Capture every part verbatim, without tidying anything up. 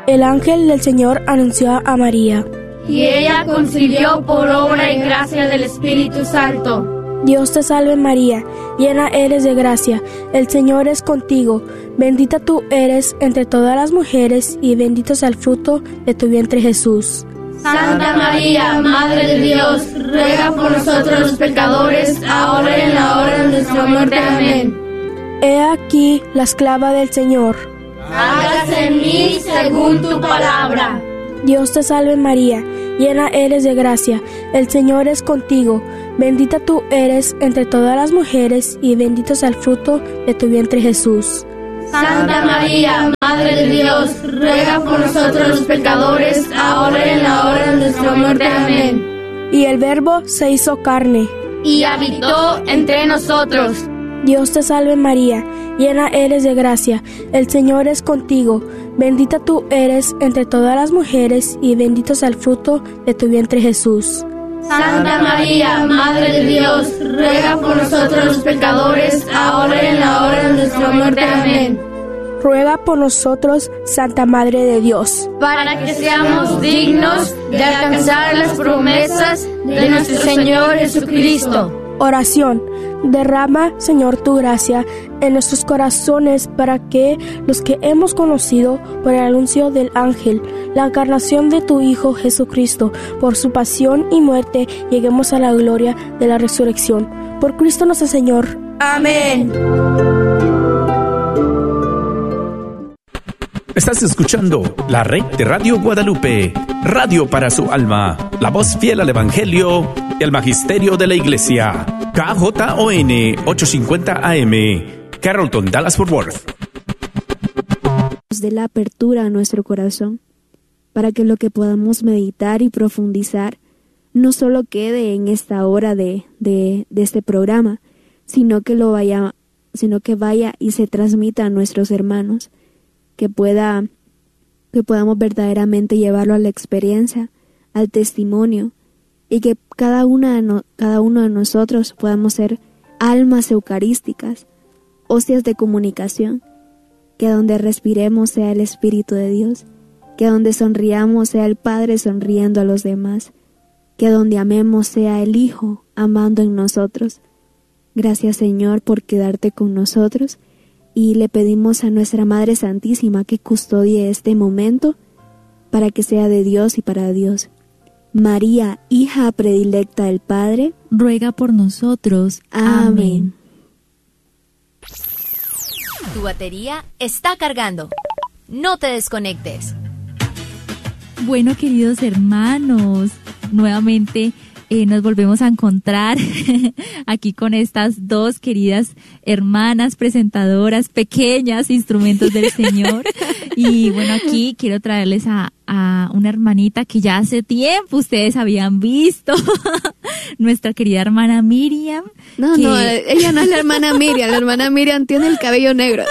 El ángel del Señor anunció a María. Y ella concibió por obra y gracia del Espíritu Santo. Dios te salve María, llena eres de gracia, el Señor es contigo. Bendita tú eres entre todas las mujeres y bendito es el fruto de tu vientre Jesús. Santa María, Madre de Dios, ruega por nosotros los pecadores, ahora y en la hora de nuestra muerte. Amén. He aquí la esclava del Señor. Hágase en mí según tu palabra. Dios te salve María, llena eres de gracia, el Señor es contigo. Bendita tú eres entre todas las mujeres y bendito es el fruto de tu vientre Jesús. Santa María, Madre de Dios, ruega por nosotros los pecadores, ahora y en la hora de nuestra muerte. Amén. Y el Verbo se hizo carne y habitó entre nosotros. Dios te salve María, llena eres de gracia, el Señor es contigo. Bendita tú eres entre todas las mujeres y bendito es el fruto de tu vientre Jesús. Santa María, Madre de Dios, ruega por nosotros los pecadores, ahora y en la hora de nuestra muerte. Amén. Ruega por nosotros, Santa Madre de Dios, para que seamos dignos de alcanzar las promesas de nuestro Señor Jesucristo. Oración. Derrama, Señor, tu gracia en nuestros corazones para que los que hemos conocido por el anuncio del ángel la encarnación de tu Hijo Jesucristo, por su pasión y muerte, lleguemos a la gloria de la resurrección. Por Cristo nuestro Señor. Amén. Estás escuchando la red de Radio Guadalupe, radio para su alma, la voz fiel al Evangelio y al Magisterio de la Iglesia. K J O N ochocientos cincuenta A M, Carrollton, Dallas-Fort Worth. De la apertura a nuestro corazón, para que lo que podamos meditar y profundizar no solo quede en esta hora de, de, de este programa, sino que lo vaya, sino que vaya y se transmita a nuestros hermanos, que pueda, que podamos verdaderamente llevarlo a la experiencia, al testimonio, y que cada una, cada uno de nosotros podamos ser almas eucarísticas, hostias de comunicación, que donde respiremos sea el Espíritu de Dios, que donde sonriamos sea el Padre sonriendo a los demás, que donde amemos sea el Hijo amando en nosotros. Gracias, Señor, por quedarte con nosotros, y le pedimos a nuestra Madre Santísima que custodie este momento para que sea de Dios y para Dios. María, hija predilecta del Padre, ruega por nosotros. Amén. Tu batería está cargando. No te desconectes. Bueno, queridos hermanos, nuevamente eh, nos volvemos a encontrar aquí con estas dos queridas hermanas presentadoras, pequeñas instrumentos del Señor. Y bueno, aquí quiero traerles a, a una hermanita que ya hace tiempo ustedes habían visto, nuestra querida hermana Miriam. No, que... no, ella no es la hermana Miriam, la hermana Miriam tiene el cabello negro.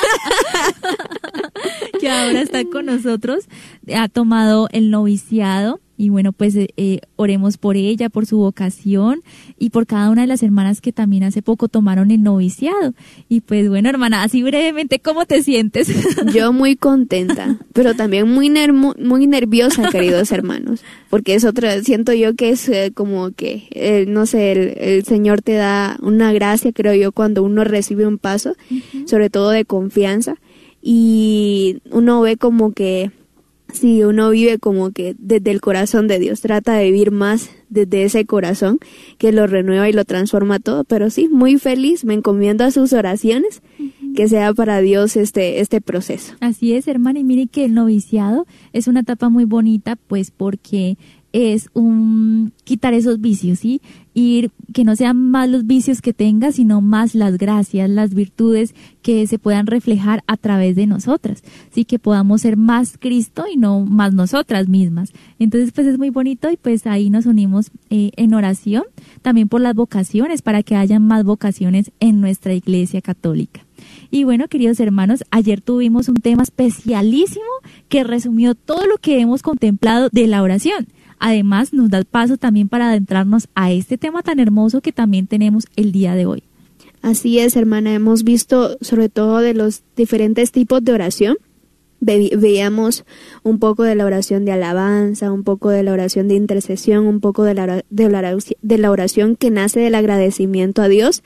Que ahora está con nosotros, ha tomado el noviciado. Y bueno, pues eh, oremos por ella, por su vocación y por cada una de las hermanas que también hace poco tomaron el noviciado. Y pues bueno, hermana, así brevemente, ¿cómo te sientes? Yo muy contenta, pero también muy ner- muy nerviosa, queridos hermanos, porque es otra, siento yo que es eh, como que, eh, no sé, el, el Señor te da una gracia, creo yo, cuando uno recibe un paso, uh-huh. sobre todo de confianza, y uno ve como que sí, uno vive como que desde el corazón de Dios, trata de vivir más desde ese corazón que lo renueva y lo transforma todo, pero sí, muy feliz, me encomiendo a sus oraciones, uh-huh. que sea para Dios este, este proceso. Así es, hermana, y mire que el noviciado es una etapa muy bonita, pues porque es un quitar esos vicios, ¿sí? Ir, que no sean más los vicios que tengas, sino más las gracias, las virtudes que se puedan reflejar a través de nosotras, sí, que podamos ser más Cristo y no más nosotras mismas. Entonces, pues es muy bonito y pues ahí nos unimos eh, en oración, también por las vocaciones, para que haya más vocaciones en nuestra Iglesia Católica. Y bueno, queridos hermanos, ayer tuvimos un tema especialísimo que resumió todo lo que hemos contemplado de la oración. Además, nos da paso también para adentrarnos a este tema tan hermoso que también tenemos el día de hoy. Así es, hermana, hemos visto sobre todo de los diferentes tipos de oración Ve- veíamos un poco de la oración de alabanza, un poco de la oración de intercesión, un poco de la, ora- de la, oración, de la oración que nace del agradecimiento a Dios.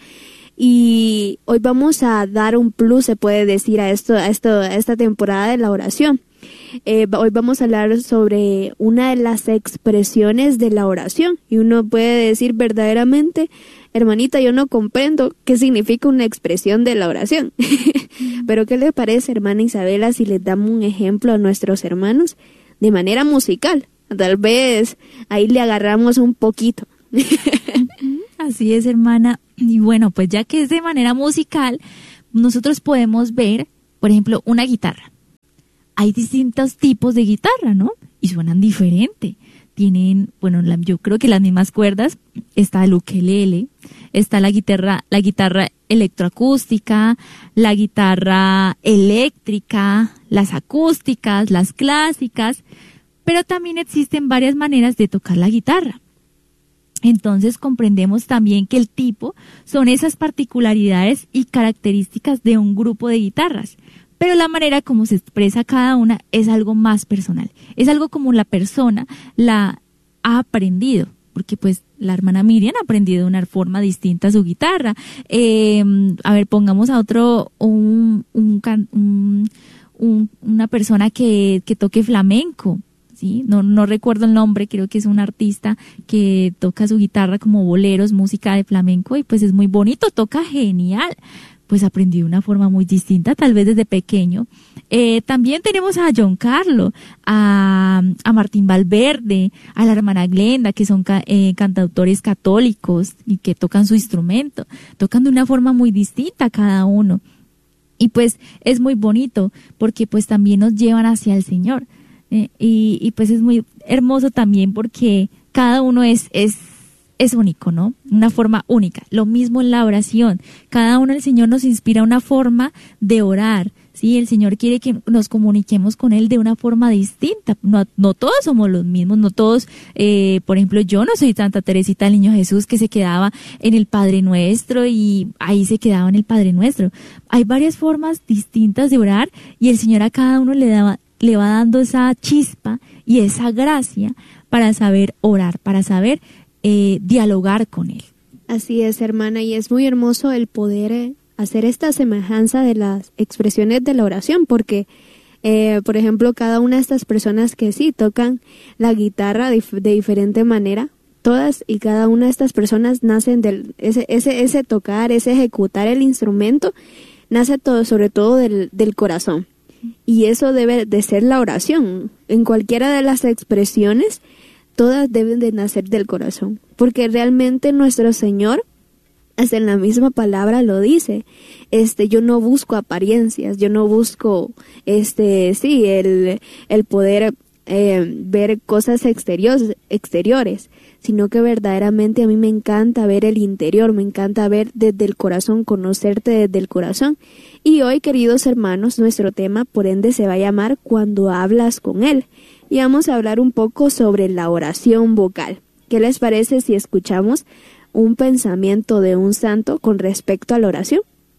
Y hoy vamos a dar un plus, se puede decir, a esto, a esto, a esta temporada de la oración. Eh, hoy vamos a hablar sobre una de las expresiones de la oración. Y uno puede decir verdaderamente, hermanita, yo no comprendo qué significa una expresión de la oración. Pero ¿qué le parece, hermana Isabela, si les damos un ejemplo a nuestros hermanos de manera musical? Tal vez ahí le agarramos un poquito. Así es, hermana. Y bueno, pues ya que es de manera musical, nosotros podemos ver, por ejemplo, una guitarra. Hay distintos tipos de guitarra, ¿no? Y suenan diferente. Tienen, bueno, la, yo creo que las mismas cuerdas. Está el ukelele, está la guitarra, la guitarra electroacústica, la guitarra eléctrica, las acústicas, las clásicas, pero también existen varias maneras de tocar la guitarra. Entonces comprendemos también que el tipo son esas particularidades y características de un grupo de guitarras, pero la manera como se expresa cada una es algo más personal, es algo como la persona la ha aprendido, porque pues la hermana Miriam ha aprendido de una forma distinta su guitarra. Eh, a ver, pongamos a otro, un, un, un, un una persona que, que toque flamenco. ¿Sí? No, no recuerdo el nombre, creo que es un artista que toca su guitarra como boleros, música de flamenco, y pues es muy bonito, toca genial. Pues aprendí de una forma muy distinta, tal vez desde pequeño. Eh, también tenemos a John Carlo, a, a Martín Valverde, a la hermana Glenda, que son ca, eh, cantautores católicos y que tocan su instrumento, tocan de una forma muy distinta cada uno. Y pues es muy bonito, porque pues también nos llevan hacia el Señor. Eh, y, y pues es muy hermoso también porque cada uno es, es, es único, ¿no? Una forma única. Lo mismo en la oración. Cada uno, el Señor nos inspira una forma de orar, ¿sí? El Señor quiere que nos comuniquemos con Él de una forma distinta. No, no todos somos los mismos, no todos, eh, por ejemplo, yo no soy Santa Teresita del Niño Jesús que se quedaba en el Padre Nuestro y ahí se quedaba en el Padre Nuestro. Hay varias formas distintas de orar y el Señor a cada uno le daba le va dando esa chispa y esa gracia para saber orar, para saber eh, dialogar con Él. Así es, hermana, y es muy hermoso el poder eh, hacer esta semejanza de las expresiones de la oración, porque, eh, por ejemplo, cada una de estas personas que sí tocan la guitarra de, de diferente manera, todas y cada una de estas personas nacen del ese, ese, ese tocar, ese ejecutar el instrumento, nace todo, sobre todo del, del corazón. Y eso debe de ser la oración. En cualquiera de las expresiones, todas deben de nacer del corazón. Porque realmente nuestro Señor, hasta en la misma palabra lo dice. Este, yo no busco apariencias, yo no busco, este, sí, el, el poder eh, ver cosas exteriores, exteriores, sino que verdaderamente a mí me encanta ver el interior, me encanta ver desde el corazón, conocerte desde el corazón. Y hoy, queridos hermanos, nuestro tema, por ende, se va a llamar Cuando hablas con Él. Y vamos a hablar un poco sobre la oración vocal. ¿Qué les parece si escuchamos un pensamiento de un santo con respecto a la oración?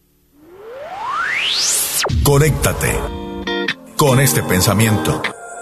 Conéctate con este pensamiento.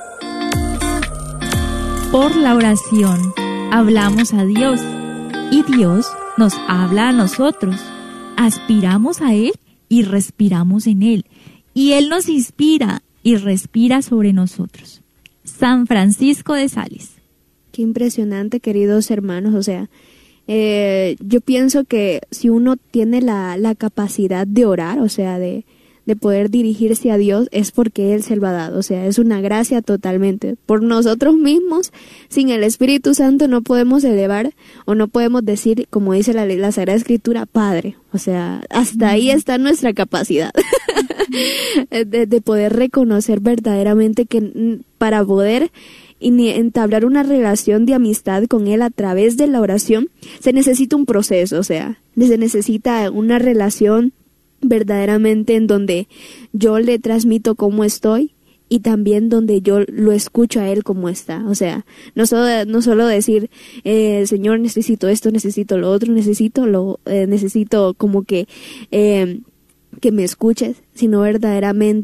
Por la oración hablamos a Dios y Dios nos habla a nosotros. Aspiramos a Él y respiramos en Él. Y Él nos inspira y respira sobre nosotros. San Francisco de Sales. Qué impresionante, queridos hermanos. O sea, eh, yo pienso que si uno tiene la, la capacidad de orar, o sea, de, de poder dirigirse a Dios, es porque Él se lo ha dado. O sea, es una gracia totalmente. Por nosotros mismos, sin el Espíritu Santo, no podemos elevar o no podemos decir, como dice la, la Sagrada Escritura, Padre. O sea, hasta ahí está nuestra capacidad de, de poder reconocer verdaderamente que para poder entablar una relación de amistad con Él a través de la oración, se necesita un proceso, o sea, se necesita una relación verdaderamente en donde yo le transmito cómo estoy y también donde yo lo escucho a Él cómo está. O sea, no solo, no solo decir, eh, Señor, necesito esto, necesito lo otro, necesito lo, eh, necesito como que, eh, que me escuches, sino verdaderamente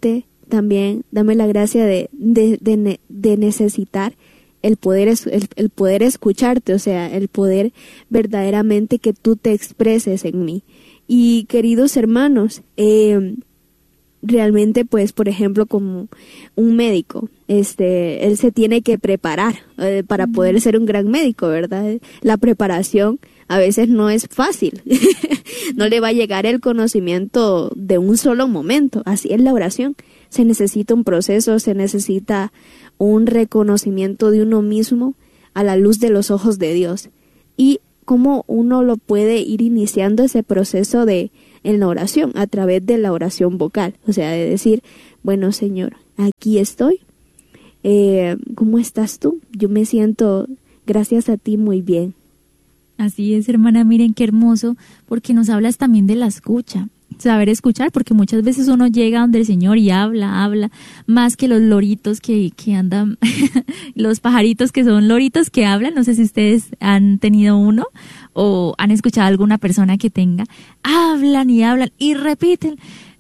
también dame la gracia de, de, de, de necesitar el poder, el, el poder escucharte, o sea, el poder verdaderamente que tú te expreses en mí. Y queridos hermanos, eh, realmente pues, por ejemplo, como un médico, este, él se tiene que preparar eh, para poder ser un gran médico, ¿verdad? La preparación a veces no es fácil, no le va a llegar el conocimiento de un solo momento, así es la oración, se necesita un proceso, se necesita un reconocimiento de uno mismo a la luz de los ojos de Dios, y cómo uno lo puede ir iniciando ese proceso de en la oración, a través de la oración vocal, o sea, de decir, bueno, Señor, aquí estoy, eh, ¿cómo estás tú? Yo me siento, gracias a ti, muy bien. Así es, hermana, miren qué hermoso, porque nos hablas también de la escucha, saber escuchar, porque muchas veces uno llega donde el Señor y habla, habla, más que los loritos que, que andan, los pajaritos que son loritos que hablan, no sé si ustedes han tenido uno o han escuchado a alguna persona que tenga, hablan y hablan y repiten,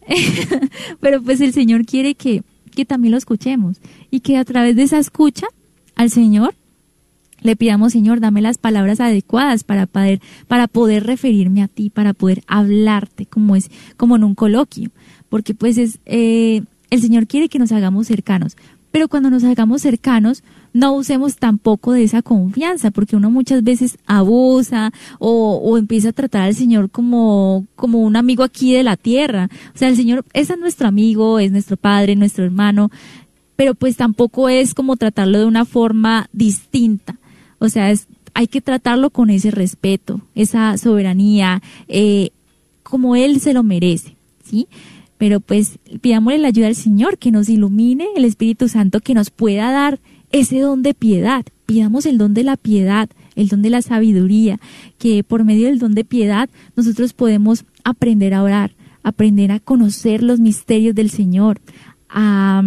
pero pues el Señor quiere que, que también lo escuchemos y que a través de esa escucha al Señor le pidamos, Señor, dame las palabras adecuadas para poder, para poder referirme a ti, para poder hablarte como es, como en un coloquio, porque pues es, eh, el Señor quiere que nos hagamos cercanos, pero cuando nos hagamos cercanos, no usemos tampoco de esa confianza, porque uno muchas veces abusa o, o empieza a tratar al Señor como, como un amigo aquí de la tierra. O sea, el Señor es nuestro amigo, es nuestro Padre, nuestro hermano, pero pues tampoco es como tratarlo de una forma distinta. O sea, es, hay que tratarlo con ese respeto, esa soberanía, eh, como Él se lo merece, ¿sí? Pero pues pidámosle la ayuda al Señor, que nos ilumine, el Espíritu Santo que nos pueda dar ese don de piedad. Pidamos el don de la piedad, el don de la sabiduría, que por medio del don de piedad nosotros podemos aprender a orar, aprender a conocer los misterios del Señor, a,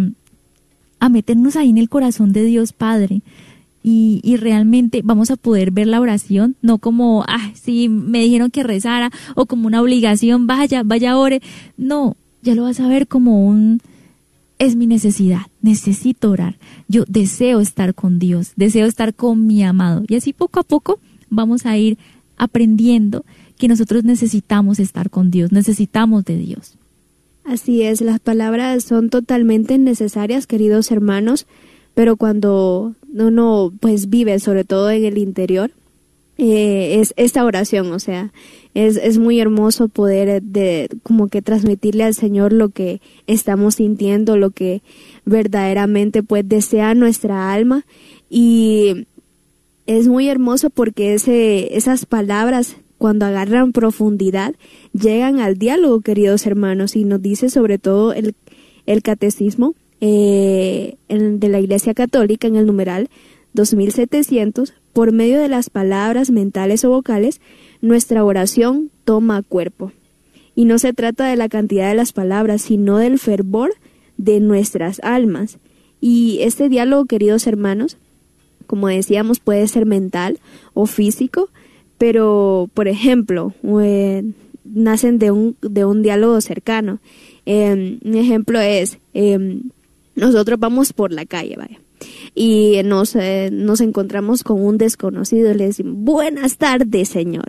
a meternos ahí en el corazón de Dios Padre. Y, y realmente vamos a poder ver la oración, no como, ah, sí, me dijeron que rezara, o como una obligación, vaya, vaya, ore. No, ya lo vas a ver como un, es mi necesidad, necesito orar. Yo deseo estar con Dios, deseo estar con mi amado. Y así poco a poco vamos a ir aprendiendo que nosotros necesitamos estar con Dios, necesitamos de Dios. Así es, las palabras son totalmente necesarias, queridos hermanos, pero cuando uno pues vive, sobre todo en el interior, eh, es esta oración, o sea, es, es muy hermoso poder de como que transmitirle al Señor lo que estamos sintiendo, lo que verdaderamente pues desea nuestra alma, y es muy hermoso porque ese, esas palabras, cuando agarran profundidad, llegan al diálogo, queridos hermanos, y nos dice sobre todo el, el catecismo Eh, en, de la Iglesia Católica, en el numeral dos mil setecientos, por medio de las palabras mentales o vocales, nuestra oración toma cuerpo. Y no se trata de la cantidad de las palabras, sino del fervor de nuestras almas. Y este diálogo, queridos hermanos, como decíamos, puede ser mental o físico, pero, por ejemplo, eh, nacen de un, de un diálogo cercano. Eh, un ejemplo es... Eh, Nosotros vamos por la calle, vaya, y nos, eh, nos encontramos con un desconocido y le decimos, buenas tardes, señor.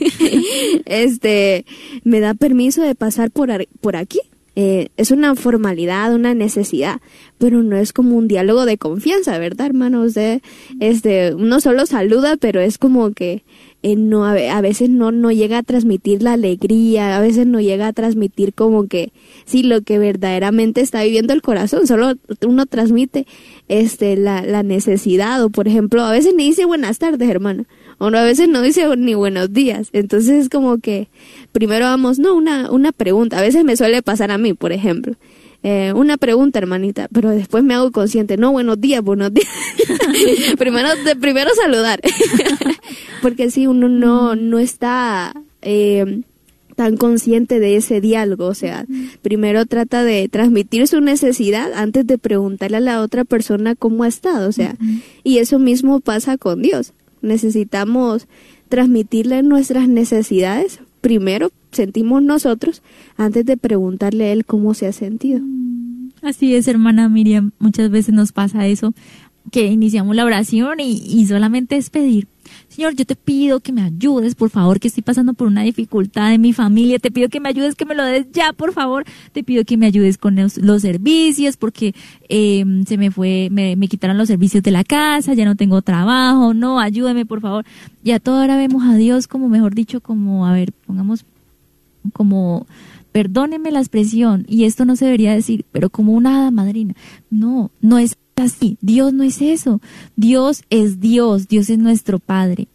este, ¿me da permiso de pasar por, por aquí? Eh, es una formalidad, una necesidad, pero no es como un diálogo de confianza, ¿verdad, hermano? Usted, este, uno solo saluda, pero es como que eh, no, a veces no, no llega a transmitir la alegría, a veces no llega a transmitir como que, sí, lo que verdaderamente está viviendo el corazón, solo uno transmite este, la, la necesidad, o por ejemplo, a veces ni dice buenas tardes, hermano, o no, a veces no dice ni buenos días, entonces es como que primero vamos, no, una, una pregunta, a veces me suele pasar a mí, por ejemplo, Eh, una pregunta, hermanita, pero después me hago consciente, no, buenos días, buenos días. primero, de, primero saludar. Porque si uno no, no está eh, tan consciente de ese diálogo, o sea, primero trata de transmitir su necesidad antes de preguntarle a la otra persona cómo ha estado, o sea, y eso mismo pasa con Dios. Necesitamos transmitirle nuestras necesidades, primero sentimos nosotros, antes de preguntarle a Él cómo se ha sentido. Así es, hermana Miriam, muchas veces nos pasa eso, que iniciamos la oración y, y solamente es pedir. Señor, yo te pido que me ayudes, por favor, que estoy pasando por una dificultad en mi familia, te pido que me ayudes, que me lo des ya, por favor, te pido que me ayudes con los, los servicios, porque eh, se me fue, me, me quitaron los servicios de la casa, ya no tengo trabajo, no, ayúdame, por favor. Y a toda hora vemos a Dios como, mejor dicho, como, a ver, pongamos, como, perdóneme la expresión, y esto no se debería decir, pero como una hada madrina. No, no es así. Dios no es eso. Dios es Dios. Dios es nuestro Padre.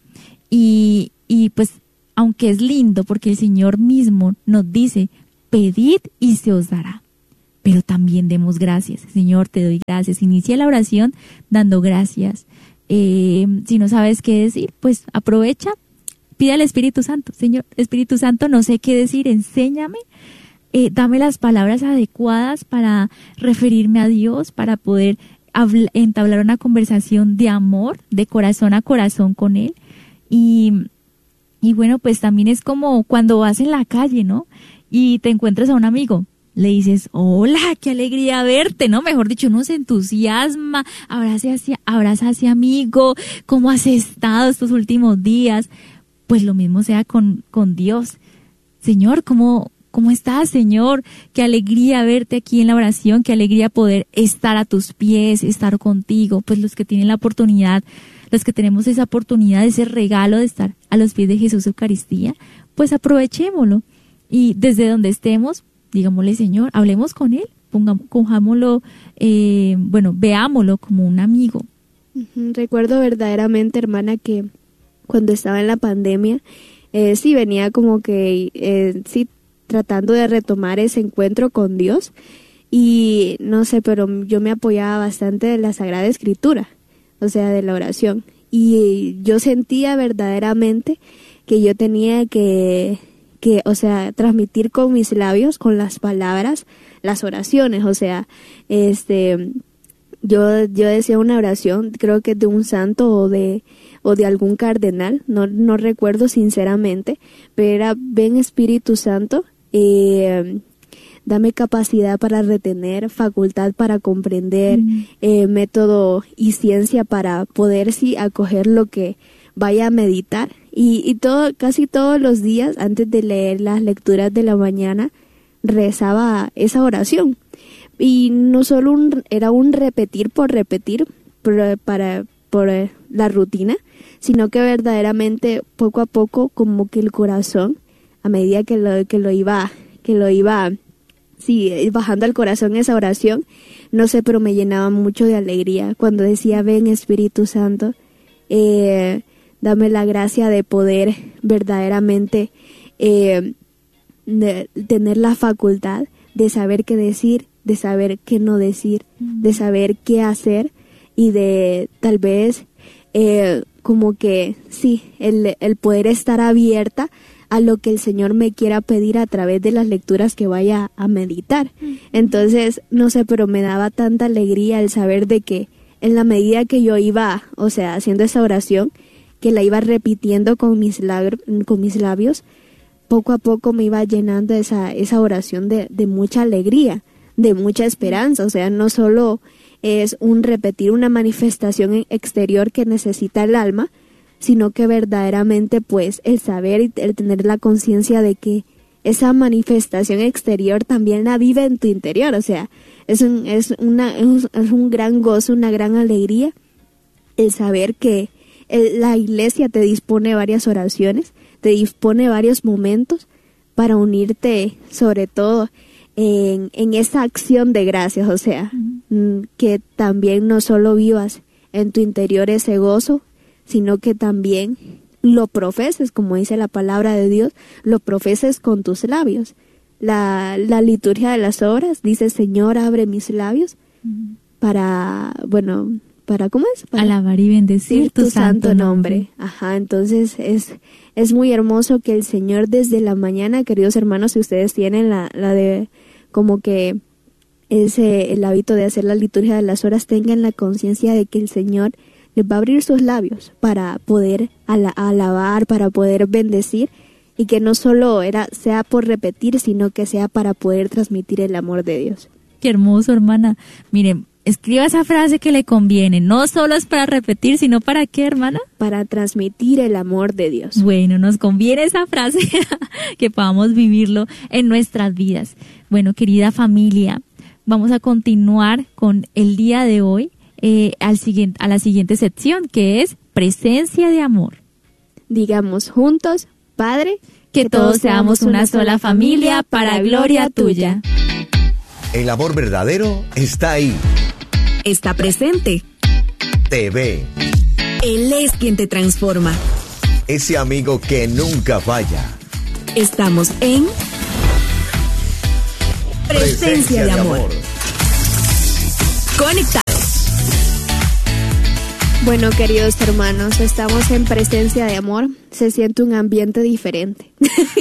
Y, y pues, aunque es lindo, porque el Señor mismo nos dice, pedid y se os dará. Pero también demos gracias. Señor, te doy gracias. Inicia la oración dando gracias. Eh, si no sabes qué decir, pues aprovecha, pide al Espíritu Santo. Señor, Espíritu Santo, no sé qué decir, enséñame. Eh, dame las palabras adecuadas para referirme a Dios, para poder habl- entablar una conversación de amor, de corazón a corazón con Él. Y, y bueno, pues también es como cuando vas en la calle, ¿no? Y te encuentras a un amigo, le dices, hola, qué alegría verte, ¿no? Mejor dicho, uno se entusiasma, abraza hacia, abraza a ese amigo, ¿cómo has estado estos últimos días? Pues lo mismo sea con, con Dios. Señor, ¿cómo... ¿Cómo estás, Señor? Qué alegría verte aquí en la oración, qué alegría poder estar a tus pies, estar contigo. Pues los que tienen la oportunidad, los que tenemos esa oportunidad, ese regalo de estar a los pies de Jesús Eucaristía, pues aprovechémoslo. Y desde donde estemos, digámosle, Señor, hablemos con Él, pongamos, cojámoslo, eh, bueno, veámoslo como un amigo. Recuerdo verdaderamente, hermana, que cuando estaba en la pandemia, eh, sí venía como que, eh, sí, tratando de retomar ese encuentro con Dios y no sé, pero yo me apoyaba bastante de la Sagrada Escritura, o sea, de la oración, y yo sentía verdaderamente que yo tenía que, que, o sea, transmitir con mis labios, con las palabras, las oraciones, o sea, este, yo, yo decía una oración, creo que de un santo o de o de algún cardenal, no, no recuerdo sinceramente, pero era, ven Espíritu Santo, eh, dame capacidad para retener, facultad para comprender, mm. eh, método y ciencia para poder sí acoger lo que vaya a meditar. Y, y todo, casi todos los días, antes de leer las lecturas de la mañana, rezaba esa oración. Y no solo un, era un repetir por repetir, por, para, por la rutina, sino que verdaderamente poco a poco como que el corazón, a medida que lo, que lo iba, que lo iba, sí, bajando al corazón esa oración, no sé, pero me llenaba mucho de alegría cuando decía, ven Espíritu Santo, eh, dame la gracia de poder verdaderamente eh, de tener la facultad de saber qué decir, de saber qué no decir, de saber qué hacer y de tal vez eh, como que sí, el, el poder estar abierta a lo que el Señor me quiera pedir a través de las lecturas que vaya a meditar. Entonces, no sé, pero me daba tanta alegría el saber de que en la medida que yo iba, o sea, haciendo esa oración, que la iba repitiendo con mis, lab- con mis labios, poco a poco me iba llenando esa, esa oración de, de mucha alegría, de mucha esperanza. O sea, no solo es un repetir una manifestación exterior que necesita el alma, sino que verdaderamente pues el saber y el tener la conciencia de que esa manifestación exterior también la vive en tu interior. O sea, es un, es una, es un gran gozo, una gran alegría el saber que el, la iglesia te dispone varias oraciones, te dispone varios momentos para unirte sobre todo en, en esa acción de gracias. O sea, uh-huh. que también no solo vivas en tu interior ese gozo, sino que también lo profeses, como dice la palabra de Dios, lo profeses con tus labios. La, la liturgia de las horas dice, Señor, abre mis labios uh-huh. para, bueno, para, ¿cómo es? Para alabar y bendecir tu, tu santo, santo nombre. nombre. Ajá, entonces es, es muy hermoso que el Señor desde la mañana, queridos hermanos, si ustedes tienen la, la de, como que ese, el hábito de hacer la liturgia de las horas, tengan la conciencia de que el Señor les va a abrir sus labios para poder ala- alabar, para poder bendecir, y que no solo era, sea por repetir, sino que sea para poder transmitir el amor de Dios. Qué hermoso, hermana. Miren, escriba esa frase que le conviene. No solo es para repetir, sino para qué, hermana. Para transmitir el amor de Dios. Bueno, nos conviene esa frase, que podamos vivirlo en nuestras vidas. Bueno, querida familia, vamos a continuar con el día de hoy eh, al siguiente, a la siguiente sección, que es presencia de amor. Digamos juntos, Padre, que, que todos seamos una sola familia para gloria tuya. El amor verdadero está ahí. Está presente. Te ve. Él es quien te transforma. Ese amigo que nunca falla. Estamos en Presencia, Presencia de, amor. de amor. Conectados. Bueno, queridos hermanos, estamos en Presencia de Amor. Se siente un ambiente diferente.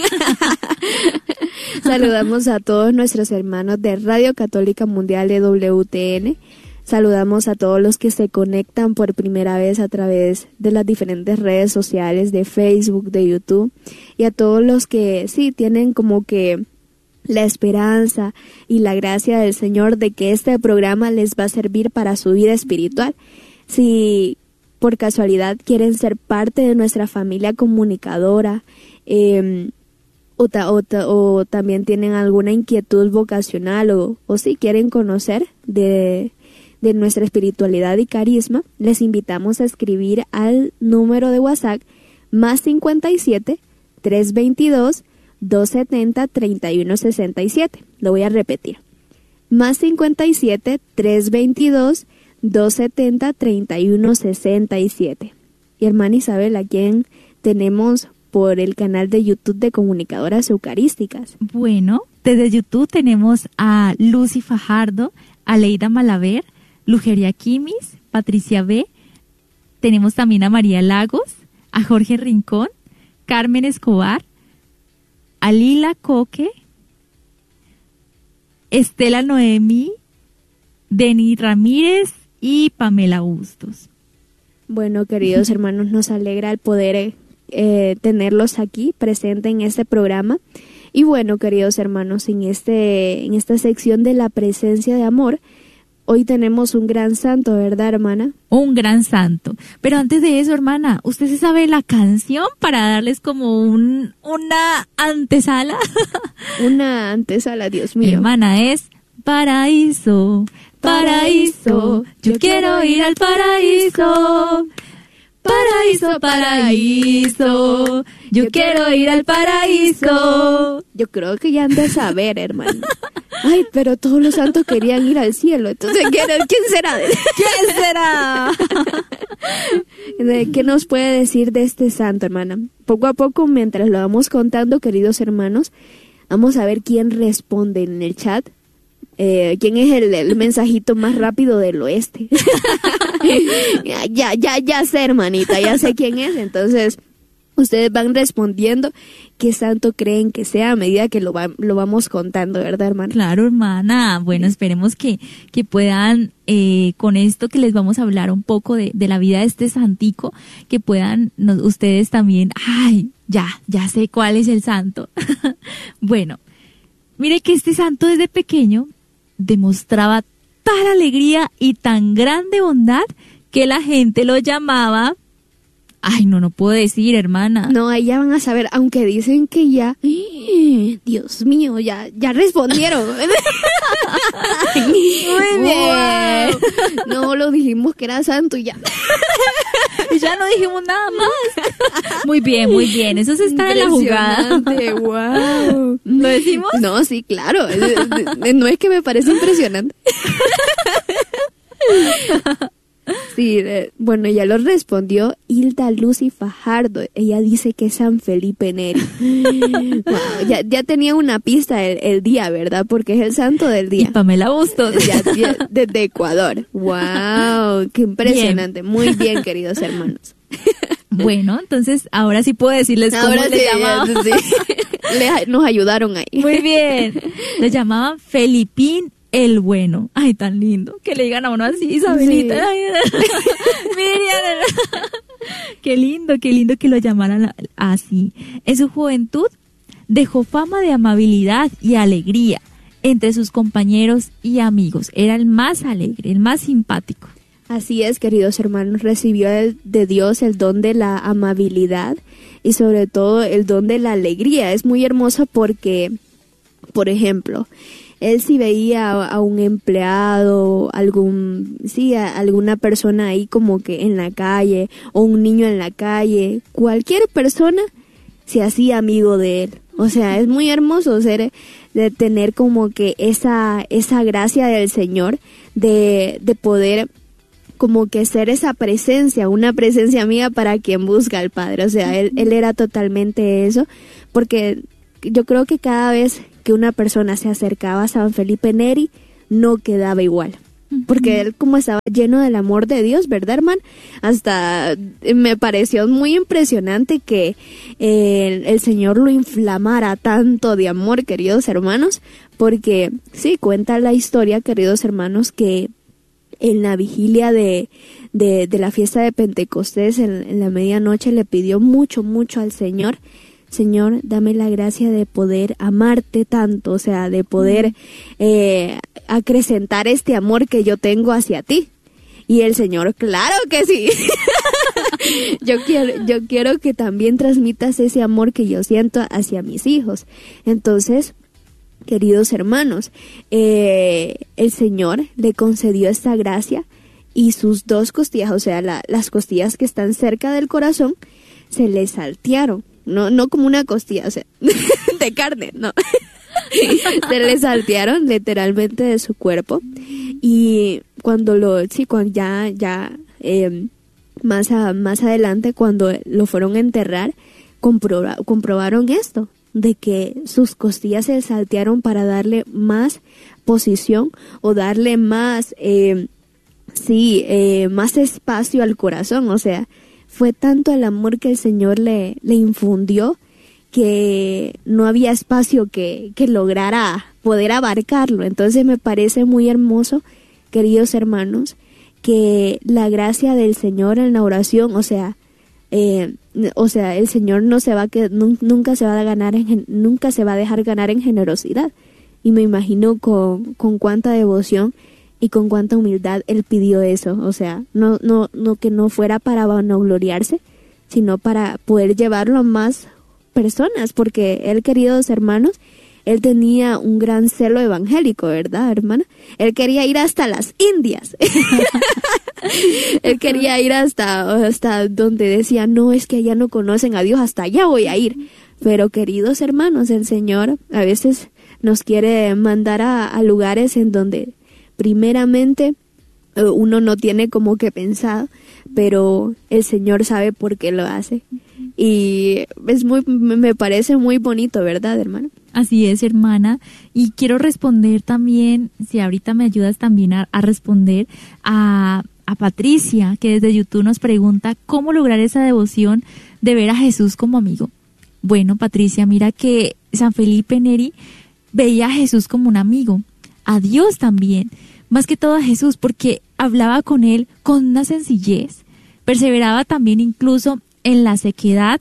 Saludamos a todos nuestros hermanos de Radio Católica Mundial de W T N. Saludamos a todos los que se conectan por primera vez a través de las diferentes redes sociales de Facebook, de YouTube. Y a todos los que sí tienen como que la esperanza y la gracia del Señor de que este programa les va a servir para su vida espiritual. Si por casualidad quieren ser parte de nuestra familia comunicadora, eh, o, ta, o, ta, o también tienen alguna inquietud vocacional o, o si quieren conocer de, de nuestra espiritualidad y carisma, les invitamos a escribir al número de WhatsApp más cincuenta y siete, trescientos veintidós, doscientos setenta, treinta y uno sesenta y siete. Lo voy a repetir. Más cincuenta y siete, trescientos veintidós, doscientos setenta, treinta y uno sesenta y siete. Y hermana Isabel, ¿a quién tenemos por el canal de YouTube de Comunicadoras Eucarísticas? Bueno, desde YouTube tenemos a Lucy Fajardo, a Leida Malaver, Lugeria Quimis, Patricia B. Tenemos también a María Lagos, a Jorge Rincón, Carmen Escobar, a Lila Coque, Estela Noemí, Deni Ramírez y Pamela Bustos. Bueno, queridos hermanos, nos alegra el poder eh, tenerlos aquí presentes en este programa. Y bueno, queridos hermanos, en este en esta sección de la presencia de amor, hoy tenemos un gran santo, ¿verdad, hermana? Un gran santo. Pero antes de eso, hermana, ¿usted se sabe la canción para darles como un una antesala? Una antesala, Dios mío. Hermana, es Paraíso, paraíso, yo quiero ir al paraíso. Paraíso, paraíso, yo quiero ir al paraíso. Yo creo que ya han de saber, hermano. Ay, pero todos los santos querían ir al cielo. Entonces, ¿quién será? ¿Quién será? ¿Qué nos puede decir de este santo, hermana? Poco a poco, mientras lo vamos contando, queridos hermanos, vamos a ver quién responde en el chat. Eh, ¿Quién es el, el mensajito más rápido del oeste? ya, ya, ya sé, hermanita, ya sé quién es. Entonces, ustedes van respondiendo qué santo creen que sea a medida que lo, va, lo vamos contando, ¿verdad, hermana? Claro, hermana. Bueno, esperemos que, que puedan, eh, con esto que les vamos a hablar un poco de, de la vida de este santico, que puedan nos, ustedes también, ay, ya, ya sé cuál es el santo. Bueno, mire que este santo desde pequeño demostraba tal alegría y tan grande bondad que la gente lo llamaba... Ay, no, no puedo decir, hermana. No, ahí ya van a saber, aunque dicen que ya... Dios mío, ya, ya respondieron. Muy bien. Wow. No, lo dijimos que era santo y ya. Ya no dijimos nada más. Muy bien, muy bien. Eso se está en la jugada. Wow. ¿Lo decimos? No, sí, claro. No es que me parece impresionante. Sí, eh, bueno, ya lo respondió Hilda Lucy Fajardo. Ella dice que es San Felipe Neri. Wow, ya, ya tenía una pista el, el día, ¿verdad? Porque es el santo del día. Y Pamela Bustos. Ya, ya, desde Ecuador. ¡Wow! ¡Qué impresionante! Bien. Muy bien, queridos hermanos. Bueno, entonces ahora sí puedo decirles cómo ahora le sí, llamaban. Sí. Le, nos ayudaron ahí. Muy bien. Lo llamaban Felipín el Bueno. Ay, tan lindo. Que le digan a uno así, Isabelita. Sí. Ay, Miriam. Qué lindo, qué lindo que lo llamaran así. En su juventud dejó fama de amabilidad y alegría. entre sus compañeros y amigos. Era el más alegre, el más simpático. Así es, queridos hermanos, recibió el, de Dios el don de la amabilidad y sobre todo el don de la alegría. Es muy hermoso porque, por ejemplo, él si veía a, a un empleado, algún, sí, a alguna persona ahí como que en la calle o un niño en la calle, cualquier persona se hacía amigo de él. O sea, es muy hermoso ser, de tener como que esa, esa gracia del Señor de, de poder como que ser esa presencia, una presencia amiga para quien busca al Padre. O sea, él, él era totalmente eso, porque yo creo que cada vez que una persona se acercaba a San Felipe Neri, no quedaba igual. Porque él como estaba lleno del amor de Dios, ¿verdad, hermano? Hasta me pareció muy impresionante que eh, el, el Señor lo inflamara tanto de amor, queridos hermanos, porque sí, cuenta la historia, queridos hermanos, que en la vigilia de, de, de la fiesta de Pentecostés, en, en la medianoche, le pidió mucho, mucho al Señor: Señor, dame la gracia de poder amarte tanto, o sea, de poder eh, acrecentar este amor que yo tengo hacia ti. Y el Señor, claro que sí. yo quiero, yo quiero que también transmitas ese amor que yo siento hacia mis hijos. Entonces, queridos hermanos, eh, el Señor le concedió esta gracia y sus dos costillas, o sea, la, las costillas que están cerca del corazón, se le saltearon. No, no como una costilla, o sea, de carne, no. Se le saltearon literalmente de su cuerpo. Y cuando lo, sí, cuando ya, ya, eh, más, a, más adelante, cuando lo fueron a enterrar, comproba, comprobaron esto, de que sus costillas se saltearon para darle más posición o darle más, eh, sí, eh, más espacio al corazón. O sea, fue tanto el amor que el Señor le, le infundió que no había espacio que, que lograra poder abarcarlo. Entonces me parece muy hermoso, queridos hermanos, que la gracia del Señor en la oración, o sea, eh, o sea, el Señor no se va a que nunca se va a ganar en, nunca se va a dejar ganar en generosidad. Y me imagino con, con cuánta devoción y con cuánta humildad él pidió eso. O sea, no, no, no que no fuera para vanagloriarse, sino para poder llevarlo a más personas, porque él, queridos hermanos, él tenía un gran celo evangélico, ¿verdad, hermana? Él quería ir hasta las Indias. Él quería ir hasta, hasta donde decía, no, es que allá no conocen a Dios, hasta allá voy a ir. Pero, queridos hermanos, el Señor a veces nos quiere mandar a, a lugares en donde primeramente uno no tiene como que pensado, pero el Señor sabe por qué lo hace. Y es muy, me parece muy bonito, ¿verdad, hermano? Así es, hermana. Y quiero responder también, si ahorita me ayudas también a, a responder a, a Patricia, que desde YouTube nos pregunta cómo lograr esa devoción de ver a Jesús como amigo. Bueno, Patricia, mira que San Felipe Neri veía a Jesús como un amigo, a Dios también, más que todo a Jesús, porque hablaba con él con una sencillez, perseveraba también incluso en la sequedad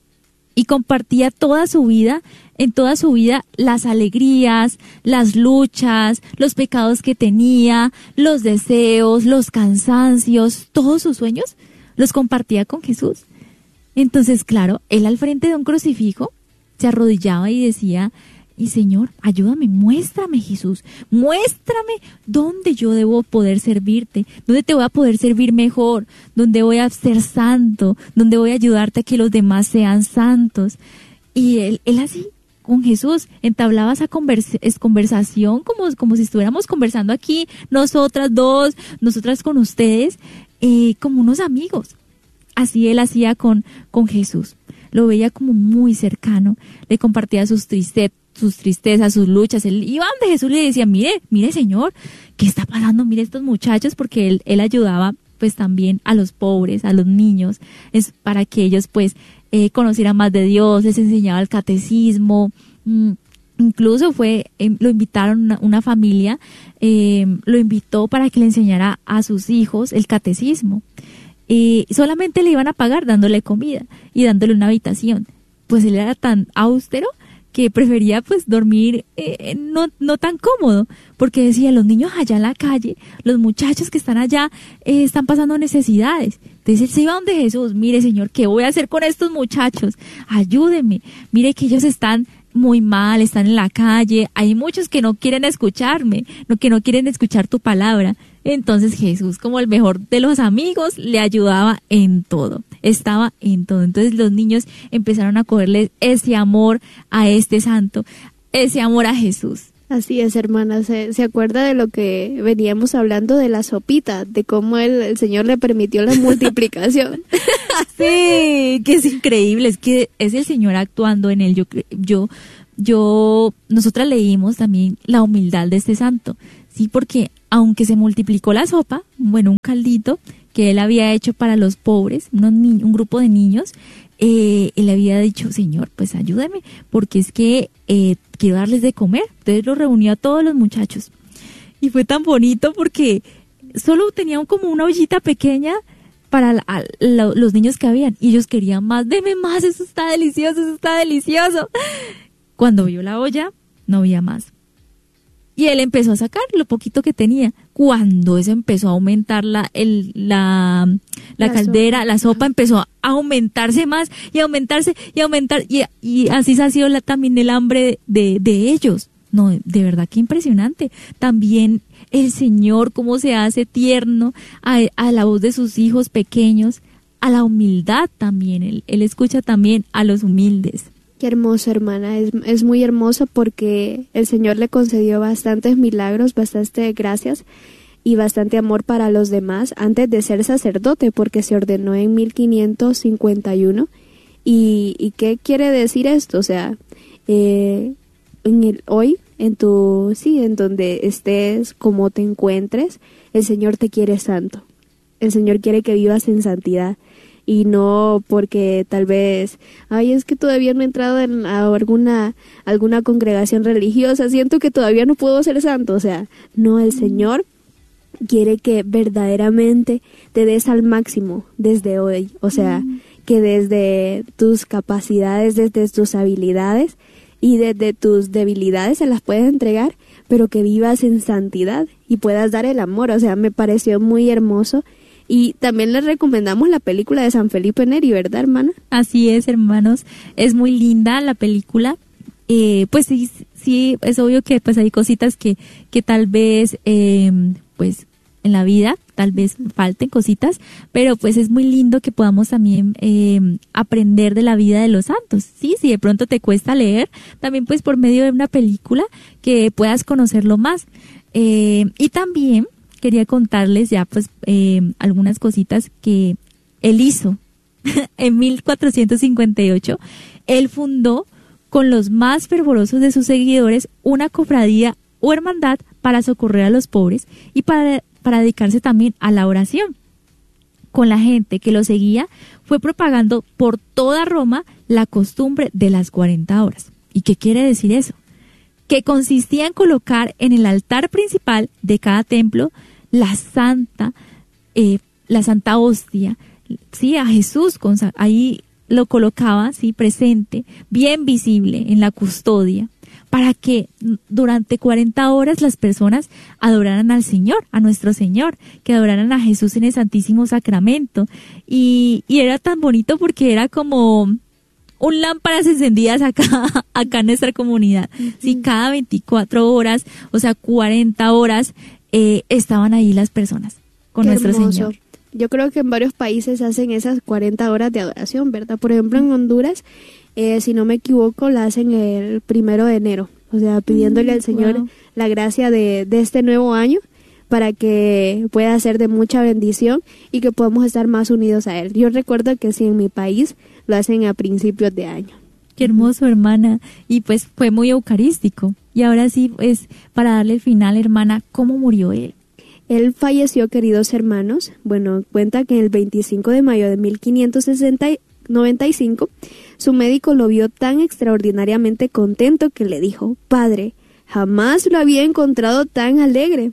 y compartía toda su vida, en toda su vida, las alegrías, las luchas, los pecados que tenía, los deseos, los cansancios, todos sus sueños, los compartía con Jesús. Entonces, claro, él al frente de un crucifijo se arrodillaba y decía, y Señor, ayúdame, muéstrame, Jesús, muéstrame dónde yo debo poder servirte, dónde te voy a poder servir mejor, dónde voy a ser santo, dónde voy a ayudarte a que los demás sean santos. Y él, él así, con Jesús, entablaba esa conversa, es conversación como, como si estuviéramos conversando aquí, nosotras dos, nosotras con ustedes, eh, como unos amigos. Así él hacía con, con Jesús. Lo veía como muy cercano, le compartía sus tristezas, sus tristezas, sus luchas. Él iba donde Jesús y le decía, mire, mire Señor, ¿qué está pasando? Mire estos muchachos, porque él, él ayudaba pues también a los pobres, a los niños, es para que ellos pues eh, conocieran más de Dios, les enseñaba el catecismo. Mm, incluso fue, eh, lo invitaron una, una familia, eh, lo invitó para que le enseñara a sus hijos el catecismo. Eh, solamente le iban a pagar dándole comida y dándole una habitación. Pues él era tan austero que prefería pues dormir eh, no, no tan cómodo, porque decía, los niños allá en la calle, los muchachos que están allá eh, están pasando necesidades. Entonces él se iba donde Jesús, mire Señor, ¿qué voy a hacer con estos muchachos? Ayúdeme, mire que ellos están muy mal, están en la calle, hay muchos que no quieren escucharme, no, que no quieren escuchar tu palabra. Entonces Jesús, como el mejor de los amigos, le ayudaba en todo, estaba en todo. Entonces los niños empezaron a cogerle ese amor a este santo, ese amor a Jesús. Así es, hermana, se, se acuerda de lo que veníamos hablando de la sopita, de cómo el, el Señor le permitió la multiplicación. Sí, que es increíble, es que es el Señor actuando en él. Yo, yo, yo, nosotras leímos también la humildad de este santo, sí, porque aunque se multiplicó la sopa, bueno, un caldito que él había hecho para los pobres, unos ni- un grupo de niños, eh, él había dicho, Señor, pues ayúdame, porque es que eh, quiero darles de comer. Entonces lo reunió a todos los muchachos. Y fue tan bonito porque solo tenían como una ollita pequeña para la, a, la, los niños que habían. Y ellos querían más, deme más, eso está delicioso, eso está delicioso. Cuando vio la olla, no había más. Y él empezó a sacar lo poquito que tenía. Cuando eso empezó a aumentar la, el, la, la, la caldera, sopa. la sopa empezó a aumentarse más y aumentarse y aumentar. Y, y así se ha sido la, también el hambre de, de ellos. No, de verdad que impresionante. También el Señor, cómo se hace tierno a, a la voz de sus hijos pequeños, a la humildad también. Él, él escucha también a los humildes. Qué hermoso, hermana, es, es muy hermoso porque el Señor le concedió bastantes milagros, bastantes gracias y bastante amor para los demás antes de ser sacerdote, porque se ordenó en mil quinientos cincuenta y uno. ¿Y, y qué quiere decir esto? O sea, eh, en el, hoy, en tu, sí, en donde estés, como te encuentres, el Señor te quiere santo. El Señor quiere que vivas en santidad. Y no porque tal vez, ay, es que todavía no he entrado en a alguna, alguna congregación religiosa, siento que todavía no puedo ser santo. O sea, no, el Señor quiere que verdaderamente te des al máximo desde hoy. O sea, mm. que desde tus capacidades, desde tus habilidades y desde tus debilidades se las puedes entregar, pero que vivas en santidad y puedas dar el amor. O sea, me pareció muy hermoso. Y también les recomendamos la película de San Felipe Neri, ¿verdad, hermana? Así es, hermanos. Es muy linda la película. Eh, pues sí, sí, es obvio que pues hay cositas que, que tal vez, eh, pues en la vida, tal vez falten cositas, pero pues es muy lindo que podamos también eh, aprender de la vida de los santos. Sí, si de pronto te cuesta leer, también pues por medio de una película que puedas conocerlo más. Eh, y también quería contarles ya pues eh, algunas cositas que él hizo. En mil cuatrocientos cincuenta y ocho, él fundó con los más fervorosos de sus seguidores una cofradía o hermandad para socorrer a los pobres y para, para dedicarse también a la oración. Con la gente que lo seguía, fue propagando por toda Roma la costumbre de las cuarenta horas. ¿Y qué quiere decir eso? Que consistía en colocar en el altar principal de cada templo la santa, eh, la santa hostia, sí, a Jesús, con, ahí lo colocaba, sí, presente, bien visible en la custodia, para que durante cuarenta horas las personas adoraran al Señor, a nuestro Señor, que adoraran a Jesús en el Santísimo Sacramento. Y, y era tan bonito porque era como un lámparas encendidas acá, acá en nuestra comunidad. Uh-huh. Sí, cada veinticuatro horas, o sea, cuarenta horas, Eh, estaban ahí las personas con Qué nuestro hermoso. Señor. Yo creo que en varios países hacen esas cuarenta horas de adoración, ¿verdad? Por ejemplo, en Honduras, eh, si no me equivoco, la hacen el primero de enero. O sea, pidiéndole mm, al Señor wow. la gracia de, de este nuevo año para que pueda ser de mucha bendición y que podamos estar más unidos a Él. Yo recuerdo que sí, en mi país lo hacen a principios de año. Qué hermoso, hermana. Y pues fue muy eucarístico. Y ahora sí, pues, para darle el final, hermana, ¿cómo murió él? Él falleció, queridos hermanos. Bueno, cuenta que el veinticinco de mayo de mil quinientos noventa y cinco, su médico lo vio tan extraordinariamente contento que le dijo: Padre, jamás lo había encontrado tan alegre.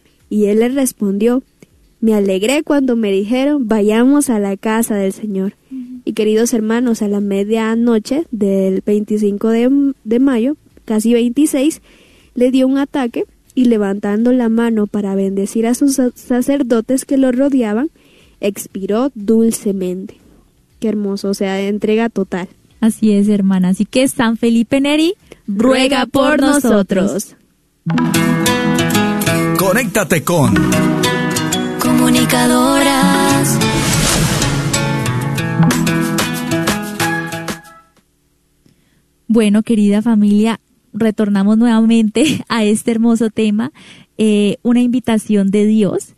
Y él le respondió: me alegré cuando me dijeron, vayamos a la casa del Señor. Uh-huh. Y queridos hermanos, a la medianoche del veinticinco de, de mayo, casi veintiséis, le dio un ataque y levantando la mano para bendecir a sus sacerdotes que lo rodeaban, expiró dulcemente. Qué hermoso, o sea, entrega total. Así es, hermana. Así que San Felipe Neri ruega por nosotros. Conéctate con Comunicadoras. Bueno, querida familia, retornamos nuevamente a este hermoso tema, eh, una invitación de Dios.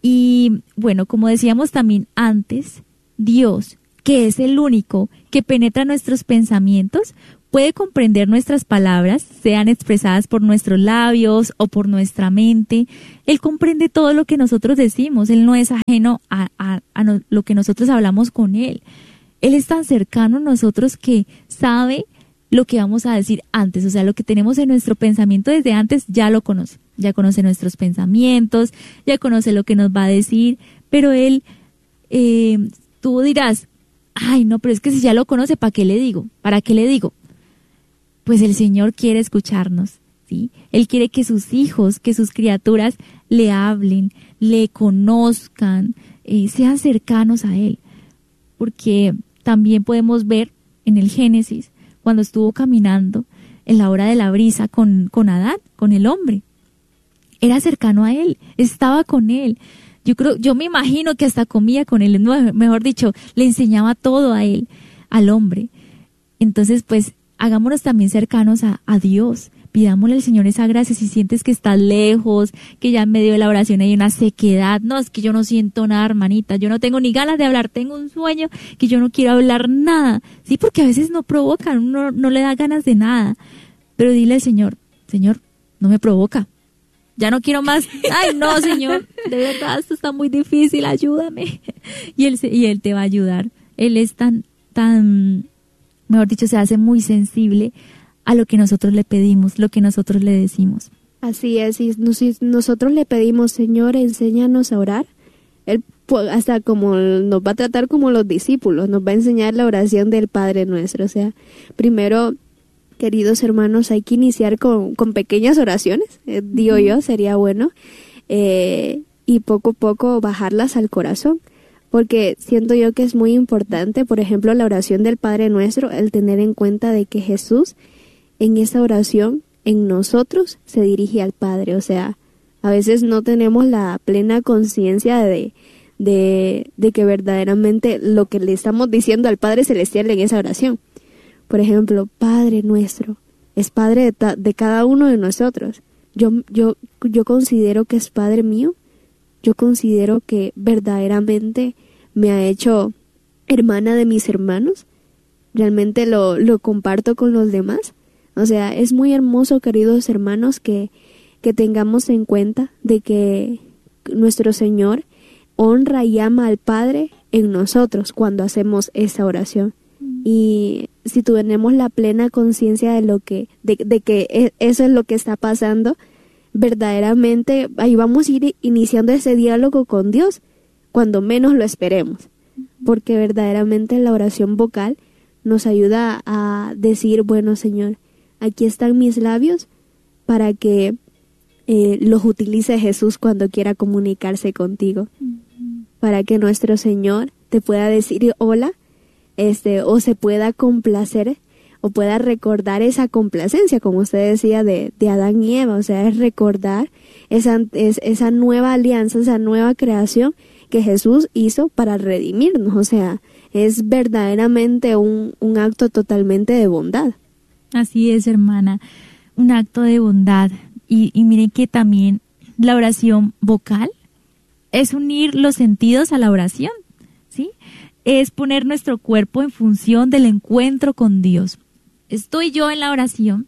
Y bueno, como decíamos también antes, Dios, que es el único que penetra nuestros pensamientos, puede comprender nuestras palabras, sean expresadas por nuestros labios o por nuestra mente. Él comprende todo lo que nosotros decimos, Él no es ajeno a, a, a no, lo que nosotros hablamos con Él. Él es tan cercano a nosotros que sabe lo que vamos a decir antes, o sea, lo que tenemos en nuestro pensamiento desde antes ya lo conoce, ya conoce nuestros pensamientos, ya conoce lo que nos va a decir, pero Él, eh, tú dirás, ay no, pero es que si ya lo conoce, ¿para qué le digo? ¿Para qué le digo? Pues el Señor quiere escucharnos, ¿sí? Él quiere que sus hijos, que sus criaturas le hablen, le conozcan, eh, sean cercanos a Él, porque también podemos ver en el Génesis, cuando estuvo caminando en la hora de la brisa con, con Adán, con el hombre. Era cercano a él, estaba con él. Yo creo, yo me imagino que hasta comía con él, mejor dicho, le enseñaba todo a él, al hombre. Entonces, pues, hagámonos también cercanos a, a Dios. Pidámosle al Señor esa gracia. Si sientes que estás lejos, que ya en medio de la oración hay una sequedad, no, es que yo no siento nada, hermanita, yo no tengo ni ganas de hablar, tengo un sueño que yo no quiero hablar nada, sí, porque a veces no provocan, uno no le da ganas de nada, pero dile al Señor, Señor, no me provoca, ya no quiero más, ay no, Señor, de verdad esto está muy difícil, ayúdame, y él, y él te va a ayudar. Él es tan, tan, mejor dicho, se hace muy sensible a lo que nosotros le pedimos, lo que nosotros le decimos. Así es, y nosotros le pedimos, Señor, enséñanos a orar. Él hasta como nos va a tratar como los discípulos, nos va a enseñar la oración del Padre Nuestro. O sea, primero, queridos hermanos, hay que iniciar con, con pequeñas oraciones, eh, digo yo, sería bueno, eh, y poco a poco bajarlas al corazón. Porque siento yo que es muy importante, por ejemplo, la oración del Padre Nuestro, el tener en cuenta de que Jesús en esa oración, en nosotros, se dirige al Padre. O sea, a veces no tenemos la plena conciencia de, de, de que verdaderamente lo que le estamos diciendo al Padre Celestial en esa oración. Por ejemplo, Padre Nuestro, es Padre de, ta, de cada uno de nosotros. Yo, yo, yo considero que es Padre mío. Yo considero que verdaderamente me ha hecho hermana de mis hermanos. Realmente lo, lo comparto con los demás. O sea, es muy hermoso, queridos hermanos, que, que tengamos en cuenta de que nuestro Señor honra y ama al Padre en nosotros cuando hacemos esa oración. Y si tenemos la plena conciencia de lo que, de, de que eso es lo que está pasando, verdaderamente ahí vamos a ir iniciando ese diálogo con Dios cuando menos lo esperemos, porque verdaderamente la oración vocal nos ayuda a decir, bueno, Señor, aquí están mis labios para que eh, los utilice Jesús cuando quiera comunicarse contigo, uh-huh. para que nuestro Señor te pueda decir hola, este, o se pueda complacer o pueda recordar esa complacencia, como usted decía, de, de Adán y Eva. O sea, es recordar esa, es, esa nueva alianza, esa nueva creación que Jesús hizo para redimirnos. O sea, es verdaderamente un, un acto totalmente de bondad. Así es, hermana, un acto de bondad. Y, y miren que también la oración vocal es unir los sentidos a la oración, ¿sí? Es poner nuestro cuerpo en función del encuentro con Dios. Estoy yo en la oración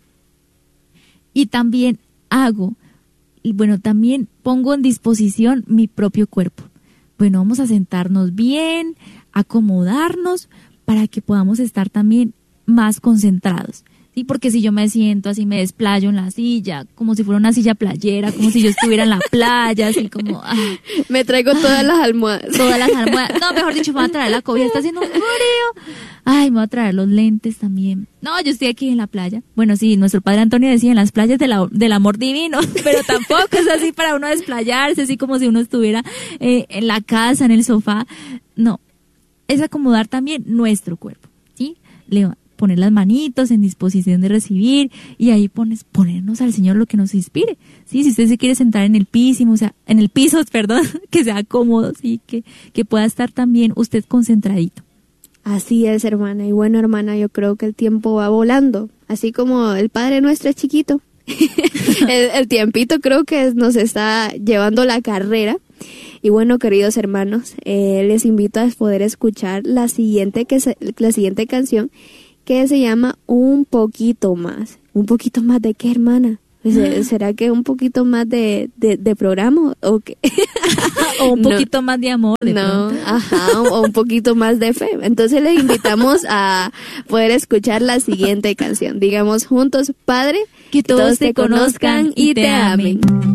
y también hago, y bueno, también pongo en disposición mi propio cuerpo. Bueno, vamos a sentarnos bien, acomodarnos para que podamos estar también más concentrados. Sí, porque si yo me siento así, me desplayo en la silla, como si fuera una silla playera, como si yo estuviera en la playa, así como... Ay, me traigo todas las almohadas. Todas las almohadas. No, mejor dicho, me voy a traer la cobija, está haciendo un frío. Ay, me voy a traer los lentes también. No, yo estoy aquí en la playa. Bueno, sí, nuestro padre Antonio decía en las playas de la, del amor divino, pero tampoco es así para uno desplayarse, así como si uno estuviera eh, en la casa, en el sofá. No, es acomodar también nuestro cuerpo, ¿sí? Le poner las manitos en disposición de recibir y ahí pones ponernos al Señor lo que nos inspire. Sí, si usted se quiere sentar en el piso, o sea, en el piso, perdón, que sea cómodo, sí, que que pueda estar también usted concentradito. Así es, hermana. Y bueno, hermana, yo creo que el tiempo va volando, así como el Padre Nuestro es chiquito. el, el tiempito creo que nos está llevando la carrera. Y bueno, queridos hermanos, eh, les invito a poder escuchar la siguiente que se, la siguiente canción, que se llama Un Poquito Más. ¿Un poquito más de qué, hermana? ¿Será que un poquito más de, de, de programa o qué? O un No. poquito más de amor. De No, pronto. ajá, o un poquito más de fe. Entonces les invitamos a poder escuchar la siguiente canción. Digamos juntos, Padre, Que todos te conozcan y te amen.